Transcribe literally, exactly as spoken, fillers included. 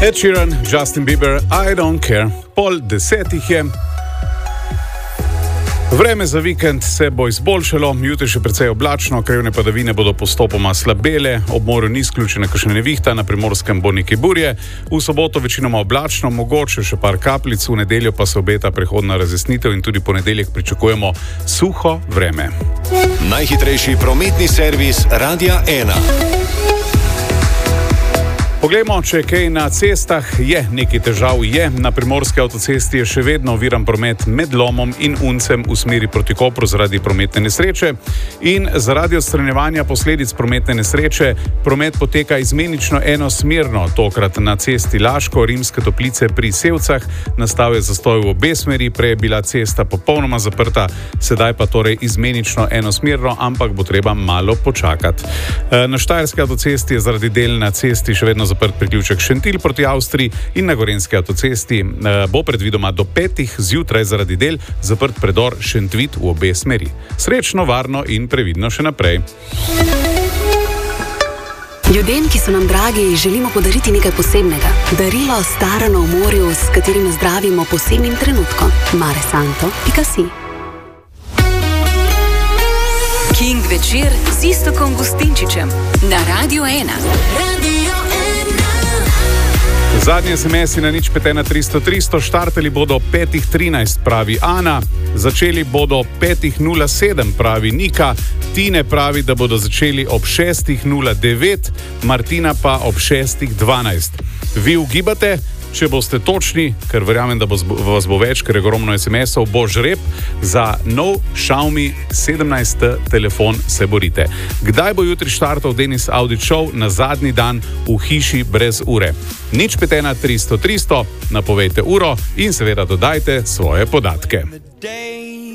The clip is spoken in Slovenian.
Ed Sheeran, Justin Bieber, I don't care. Pol desetih je. Vreme za vikend se bo izboljšalo, jutri še precej oblačno, krajevne padavine bodo postopoma slabele, ob morju ni izključena kakšna nevihta, na Primorskem bo nekaj burje, v soboto večinoma oblačno, mogoče še par kapljic, v nedeljo pa se obeta prehodna razjasnitev in tudi ponedeljek pričakujemo suho vreme. Najhitrejši prometni servis Radia ena. Poglejmo, če je kaj na cestah, je nekaj težav, je. Na Primorski avtocesti je še vedno oviran promet med Lomom in Uncem v smeri proti Kopru zaradi prometne nesreče in zaradi odstranjevanja posledic prometne nesreče promet poteka izmenično enosmerno, tokrat na cesti Laško, Rimske Toplice pri Sevcah, nastal je zastoj v obe smeri, prej je bila cesta popolnoma zaprta, sedaj pa torej izmenično enosmerno, ampak bo treba malo počakati. Na Štajerski avtocesti je zaradi del na cesti še vedno zaprt priključek Šentilj proti Avstriji in na Gorenjski avtocesti bo predvidoma do petih zjutraj zaradi del zaprt predor Šentvit v obe smeri. Srečno, varno in previdno še naprej. Ljudem, ki so nam dragi, želimo podariti nekaj posebnega. Darilo starano v morju, s katerim zdravimo posebnim trenutkom. maresanto pika si. King večer z Iztokom Gustinčičem na Radio ena. Zadnji es em es na nič pet ena tristo tristo, štartali bodo petih trinajst, pravi Ana, začeli bodo petih nula sedem, pravi Nika, Tine pravi, da bodo začeli ob šestih nula devet, Martina pa ob šestih dvanajst. Vi ugibate? Če boste točni, ker verjamem, da bo, vas bo več, ker je ogromno es em esov, bo žreb za nov Xiaomi sedemnajst telefon, se borite. Kdaj bo jutri štartal Denis Audit Show na zadnji dan v hiši brez ure? nič pet ena tristo tristo, napovejte uro in seveda dodajte svoje podatke.